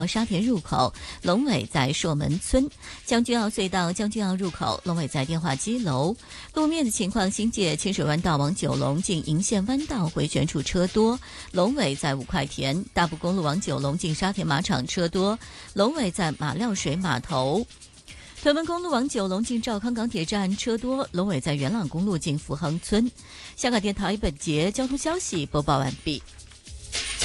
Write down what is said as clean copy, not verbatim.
沙田入口，龙尾在朔门村；将军澳隧道将军澳入口，龙尾在电话机楼。路面的情况，新界清水湾道往九龙近银线湾道回旋处车多，龙尾在五块田；大埔公路往九龙近沙田马场车多，龙尾在马料水码头。屯门公路往九龙近兆康港铁站车多，龙尾在元朗公路近福亨村。香港电台本节交通消息播报完毕。